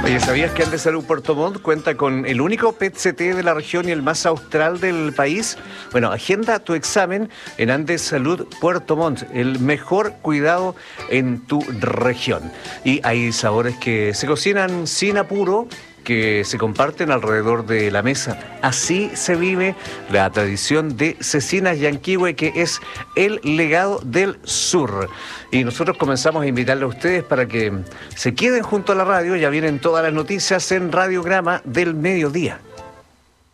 Oye, ¿sabías que Andes Salud Puerto Montt cuenta con el único PET-CT de la región y el más austral del país? Bueno, agenda tu examen en Andes Salud Puerto Montt, el mejor cuidado en tu región. Y hay sabores que se cocinan sin apuro, que se comparten alrededor de la mesa. Así se vive la tradición de Cecinas Yanquihue, que es el legado del sur. Y nosotros comenzamos a invitarle a ustedes para que se queden junto a la radio. Ya vienen todas las noticias en Radiograma del Mediodía.